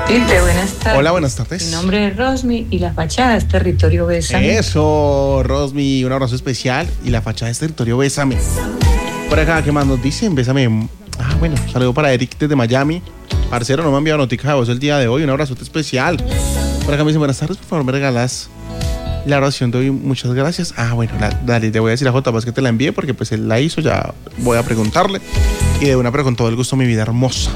Pipe, buenas tardes. Hola, buenas tardes. Mi nombre es Rosmi y la fachada es Territorio Bésame. Eso, Rosmi, un abrazo especial y la fachada es Territorio Bésame. Por acá, ¿qué más nos dicen? Bésame. Bueno, saludo para Eric desde Miami. Parcero, no me ha enviado noticia de voz el día de hoy. Un abrazo especial. Por acá me dicen, buenas tardes, por favor, me regalas la oración de hoy. Muchas gracias. Bueno, dale, te voy a decir a J más que te la envíe porque pues él la hizo, ya voy a preguntarle. Y de una, pero con todo el gusto, mi vida hermosa.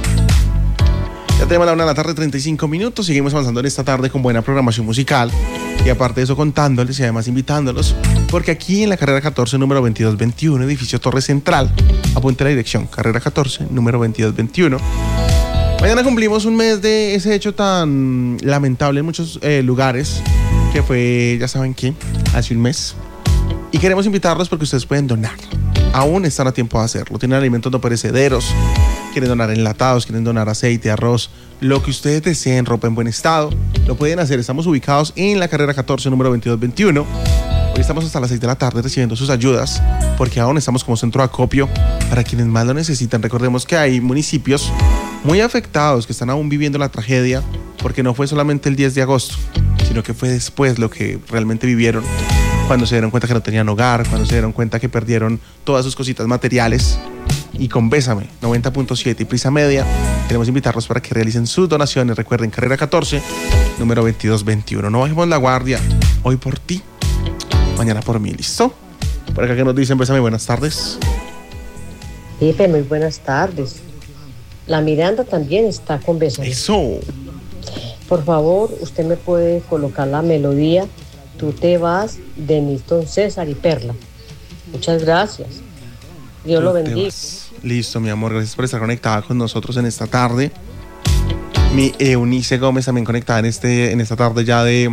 Ya tenemos la 1:35 p.m. Seguimos avanzando en esta tarde con buena programación musical. Y aparte de eso, contándoles y además invitándolos, porque aquí en la carrera 14, número 2221, edificio Torre Central, apunte la dirección, carrera 14, número 2221. Mañana cumplimos un mes de ese hecho tan lamentable en muchos lugares, que fue, ya saben qué, hace un mes. Y queremos invitarlos porque ustedes pueden donar. Aún están a tiempo de hacerlo. Tienen alimentos no perecederos, quieren donar enlatados, quieren donar aceite, arroz, lo que ustedes deseen, ropa en buen estado, lo pueden hacer. Estamos ubicados en la carrera 14, número 2221. Hoy estamos hasta las 6 de la tarde recibiendo sus ayudas, porque aún estamos como centro de acopio para quienes más lo necesitan. Recordemos que hay municipios muy afectados que están aún viviendo la tragedia, porque no fue solamente el 10 de agosto, sino que fue después lo que realmente vivieron, cuando se dieron cuenta que no tenían hogar, cuando se dieron cuenta que perdieron todas sus cositas materiales. Y con Bésame 90.7 y Prisa Media queremos invitarlos para que realicen sus donaciones. Recuerden, carrera 14, número 2221. No bajemos la guardia. Hoy por ti, mañana por mí. ¿Listo? Por acá que nos dicen, Bésame, buenas tardes. Pipe, muy buenas tardes. La Miranda también está con Bésame. Eso. Por favor, usted me puede colocar la melodía Tú te vas de Milton César y Perla. Muchas gracias. Dios lo bendiga. Listo, mi amor, gracias por estar conectada con nosotros en esta tarde. Mi Eunice Gómez también conectada en esta tarde ya de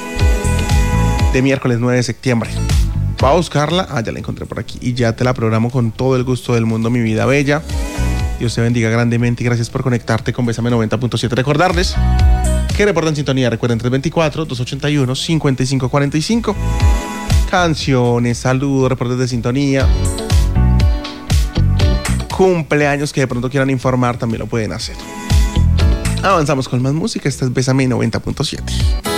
miércoles 9 de septiembre. Voy a buscarla. Ya la encontré por aquí y ya te la programo con todo el gusto del mundo, mi vida bella. Dios te bendiga grandemente y gracias por conectarte con Bésame 90.7. Recordarles que reportan sintonía. Recuerden 324-281-5545. Canciones, saludos, reportes de sintonía, cumpleaños que de pronto quieran informar, también lo pueden hacer. Avanzamos con más música. Esta es Bésame 90.7.